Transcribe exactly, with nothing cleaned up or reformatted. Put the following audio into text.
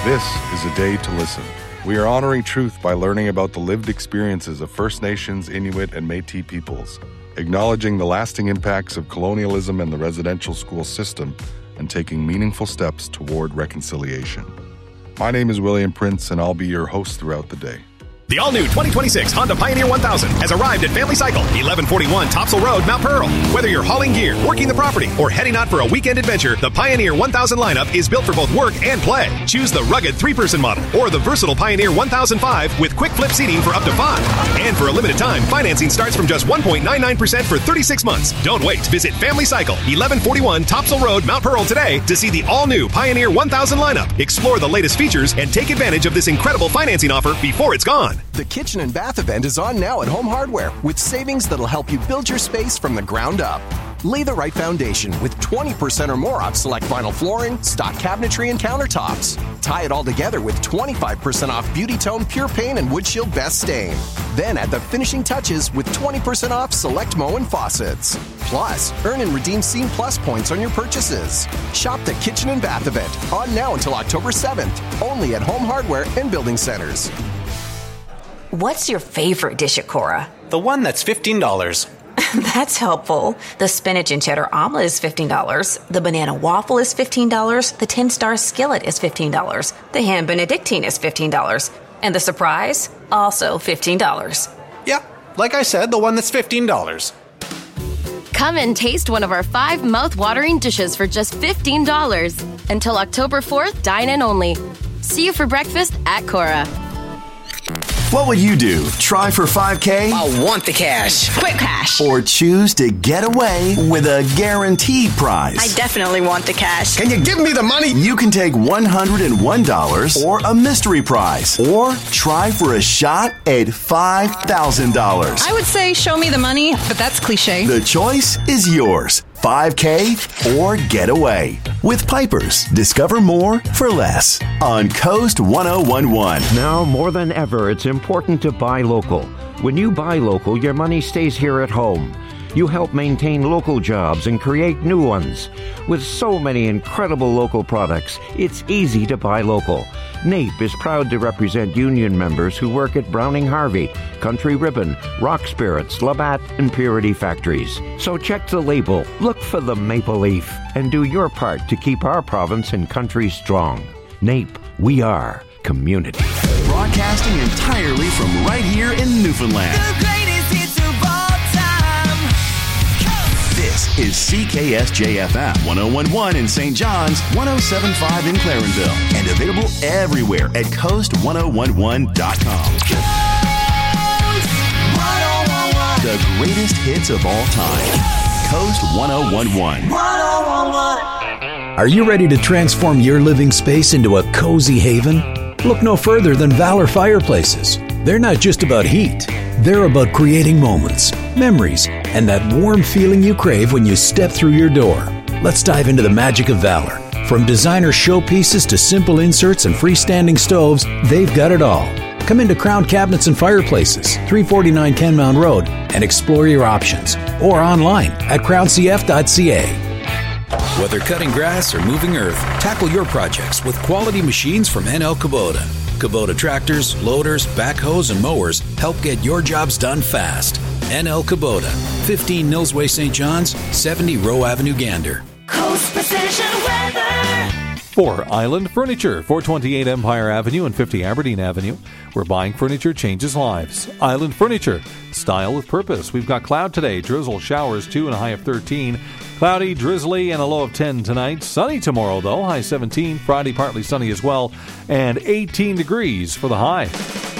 This is a day to listen. We are honoring truth by learning about the lived experiences of First Nations, Inuit, and Métis peoples, acknowledging the lasting impacts of colonialism and the residential school system, and taking meaningful steps toward reconciliation. My name is William Prince, and I'll be your host throughout the day. The all-new twenty twenty-six Honda Pioneer one thousand has arrived at Family Cycle, eleven forty-one Topsail Road, Mount Pearl. Whether you're hauling gear, working the property, or heading out for a weekend adventure, the Pioneer one thousand lineup is built for both work and play. Choose the rugged three-person model or the versatile Pioneer one thousand five with quick flip seating for up to five. And for a limited time, financing starts from just one point nine nine percent for thirty-six months. Don't wait. Visit Family Cycle, eleven forty-one Topsail Road, Mount Pearl today to see the all-new Pioneer one thousand lineup. Explore the latest features and take advantage of this incredible financing offer before it's gone. The Kitchen and Bath event is on now at Home Hardware with savings that'll help you build your space from the ground up. Lay the right foundation with twenty percent or more off select vinyl flooring, stock cabinetry, and countertops. Tie it all together with twenty-five percent off Beauty Tone Pure Paint and Wood Shield Best Stain. Then add the finishing touches with twenty percent off select Mow and faucets. Plus, earn and redeem Scene Plus points on your purchases. Shop the Kitchen and Bath event on now until October seventh, only at Home Hardware and Building Centers. What's your favorite dish at Cora? The one that's fifteen dollars. That's helpful. The spinach and cheddar omelet is fifteen dollars. The banana waffle is fifteen dollars. The ten-star skillet is fifteen dollars. The ham benedictine is fifteen dollars. And the surprise? Also fifteen dollars. Yeah, like I said, the one that's fifteen dollars. Come and taste one of our five mouth-watering dishes for just fifteen dollars. Until October fourth, dine in only. See you for breakfast at Cora. What would you do? Try for five K? I want the cash. Quick cash. Or choose to get away with a guaranteed prize? I definitely want the cash. Can you give me the money? You can take one hundred one dollars or a mystery prize. Or try for a shot at five thousand dollars. I would say show me the money, but that's cliche. The choice is yours. five K or get away. With Pipers, discover more for less on Coast one oh one one. Now more than ever, it's important to buy local. When you buy local, your money stays here at home. You help maintain local jobs and create new ones. With so many incredible local products, it's easy to buy local. NAPE is proud to represent union members who work at Browning Harvey, Country Ribbon, Rock Spirits, Labatt, and Purity Factories. So check the label, look for the maple leaf, and do your part to keep our province and country strong. NAPE, we are community. Broadcasting entirely from right here in Newfoundland. The greatest hits of all time. This is C K S J F M one oh one point one in Saint John's, one oh seven point five in Clarenville, and available everywhere at coast one oh one one dot com. The greatest hits of all time. Coast one oh one point one. Are you ready to transform your living space into a cozy haven? Look no further than Valor Fireplaces. They're not just about heat. They're about creating moments, memories, and that warm feeling you crave when you step through your door. Let's dive into the magic of Valor. From designer showpieces to simple inserts and freestanding stoves, they've got it all. Come into Crown Cabinets and Fireplaces, three forty-nine Kenmount Road, and explore your options. Or online at crown c f dot c a. Whether cutting grass or moving earth, tackle your projects with quality machines from N L Kubota. Kubota tractors, loaders, backhoes, and mowers help get your jobs done fast. N L Kubota, fifteen Nilsway Saint John's, seventy Rowe Avenue, Gander. Coast Precision Weather. For Island Furniture, four twenty-eight Empire Avenue and fifty Aberdeen Avenue, where buying furniture changes lives. Island Furniture, style with purpose. We've got cloud today, drizzle, showers, two and a high of thirteen. Cloudy, drizzly, and a low of ten tonight. Sunny tomorrow, though, high seventeen. Friday, partly sunny as well, and eighteen degrees for the high.